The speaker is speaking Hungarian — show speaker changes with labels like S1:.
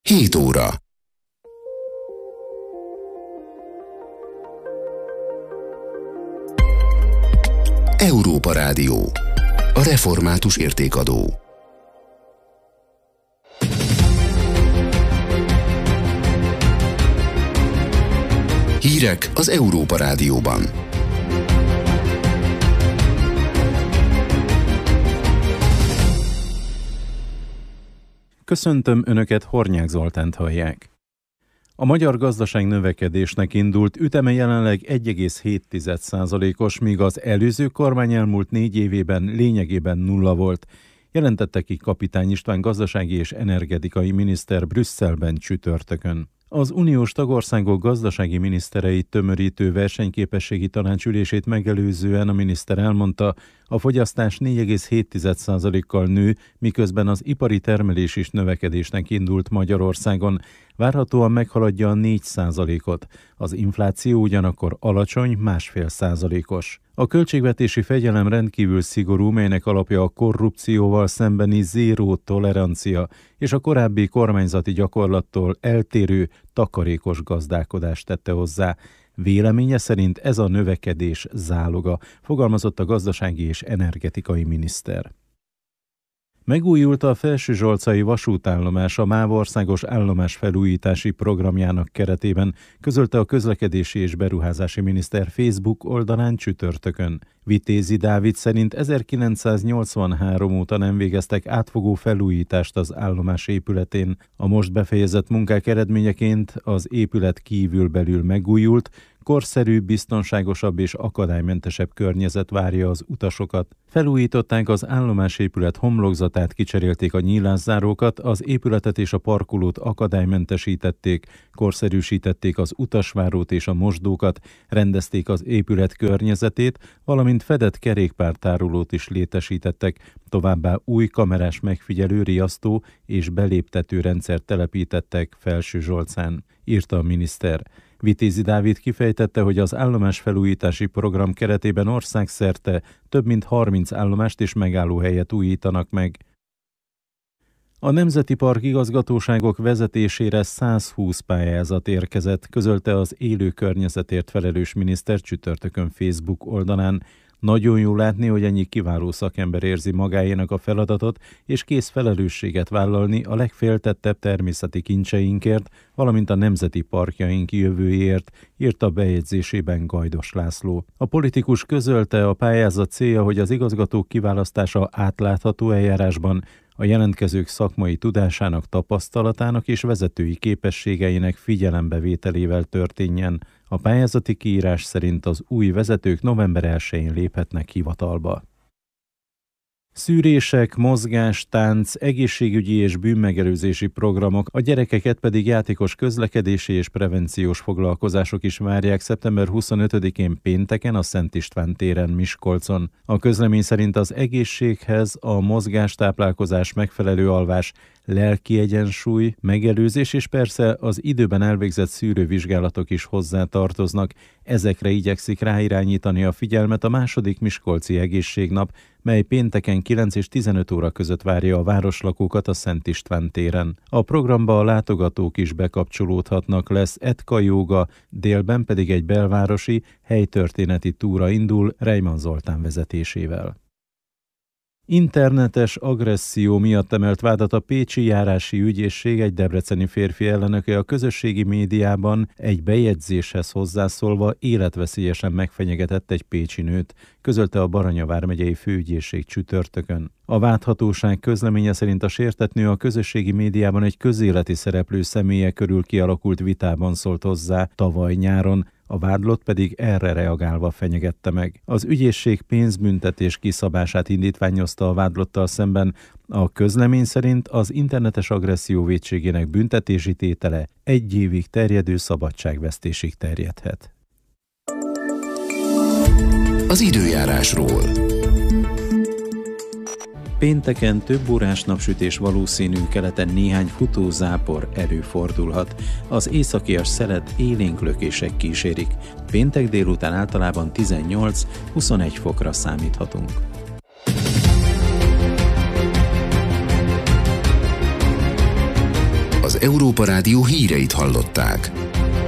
S1: 7 óra. Európa Rádió. A református értékadó. Hírek az Európa Rádióban.
S2: Köszöntöm Önöket, Hornyák Zoltánt hallják. A magyar gazdaság növekedésnek indult üteme jelenleg 1,7%-os, míg az előző kormány elmúlt 4 évében lényegében nulla volt, jelentette ki Kapitány István gazdasági és energetikai miniszter Brüsszelben csütörtökön. Az uniós tagországok gazdasági minisztereit tömörítő versenyképességi tanácsülését megelőzően a miniszter elmondta, a fogyasztás 4,7%-kal nő, miközben az ipari termelés is növekedésnek indult Magyarországon, várhatóan meghaladja a 4%-ot, az infláció ugyanakkor alacsony, 1,5%-os. A költségvetési fegyelem rendkívül szigorú, melynek alapja a korrupcióval szembeni zéró tolerancia és a korábbi kormányzati gyakorlattól eltérő takarékos gazdálkodást tette hozzá. Véleménye szerint ez a növekedés záloga, fogalmazott a gazdasági és energetikai miniszter. Megújult a Felsőzsolcai vasútállomás a MÁV országos állomás felújítási programjának keretében, közölte a közlekedési és beruházási miniszter Facebook oldalán csütörtökön. Vitézi Dávid szerint 1983 óta nem végeztek átfogó felújítást az állomás épületén. A most befejezett munkák eredményeként az épület kívül-belül megújult, korszerű, biztonságosabb és akadálymentesebb környezet várja az utasokat. Felújították az állomásépület homlokzatát, kicserélték a nyílászárókat, az épületet és a parkolót akadálymentesítették, korszerűsítették az utasvárót és a mosdókat, rendezték az épület környezetét, valamint fedett kerékpártárolót is létesítettek, továbbá új kamerás megfigyelő, riasztó és beléptető rendszert telepítettek Felsőzsolcán, írta a miniszter. Vitézi Dávid kifejtette, hogy az állomásfelújítási program keretében országszerte több mint 30 állomást és megállóhelyet újítanak meg. A Nemzeti Park igazgatóságok vezetésére 120 pályázat érkezett, közölte az élő környezetért felelős miniszter csütörtökön Facebook oldalán. Nagyon jó látni, hogy ennyi kiváló szakember érzi magáénak a feladatot, és kész felelősséget vállalni a legféltettebb természeti kincseinkért, valamint a nemzeti parkjaink jövőjéért, írta bejegyzésében Gajdos László. A politikus közölte, a pályázat célja, hogy az igazgatók kiválasztása átlátható eljárásban, a jelentkezők szakmai tudásának, tapasztalatának és vezetői képességeinek figyelembevételével történjen. A pályázati kiírás szerint az új vezetők november 1-én léphetnek hivatalba. Szűrések, mozgás, tánc, egészségügyi és bűnmegelőzési programok, a gyerekeket pedig játékos közlekedési és prevenciós foglalkozások is várják szeptember 25-én pénteken a Szent István téren Miskolcon. A közlemény szerint az egészséghez a mozgás, táplálkozás, megfelelő alvás, lelki egyensúly, megelőzés és persze az időben elvégzett szűrővizsgálatok is hozzá tartoznak. Ezekre igyekszik ráirányítani a figyelmet a második Miskolci Egészségnap, mely pénteken 9 és 15 óra között várja a városlakókat a Szent István téren. A programba a látogatók is bekapcsolódhatnak, lesz etka jóga, délben pedig egy belvárosi, helytörténeti túra indul Reimann Zoltán vezetésével. Internetes agresszió miatt emelt vádat a pécsi járási ügyészség egy debreceni férfi ellen, aki a közösségi médiában egy bejegyzéshez hozzászólva életveszélyesen megfenyegetett egy pécsi nőt, közölte a Baranya vármegyei főügyészség csütörtökön. A vádhatóság közleménye szerint a sértett nő a közösségi médiában egy közéleti szereplő személye körül kialakult vitában szólt hozzá tavaly nyáron, a vádlott pedig erre reagálva fenyegette meg. Az ügyészség pénzbüntetés kiszabását indítványozta a vádlottal szemben. A közlemény szerint az internetes agresszió vétségének büntetési tétele 1 évig terjedő szabadságvesztésig terjedhet.
S1: Az időjárásról.
S2: Pénteken több órás napsütés valószínű, keleten néhány futózápor előfordulhat. Az északias szelet élénk lökések kísérik. Péntek délután általában 18-21 fokra számíthatunk.
S1: Az az Európa Rádió híreit hallották.